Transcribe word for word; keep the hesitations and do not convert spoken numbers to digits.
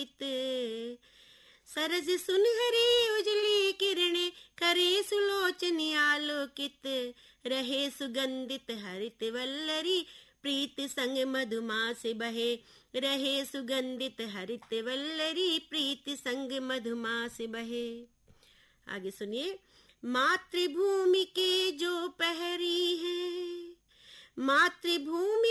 सरज सुनहरी उजली किरणे करे सुलोचनी आलोकित, रहे सुगंधित हरित वल्लरी प्रीत संग मधुमास बहे, रहे सुगंधित हरित वल्लरी प्रीत संग मधुमास बहे। आगे सुनिए। मातृभूमि के जो पहरी हैं, मातृभूमि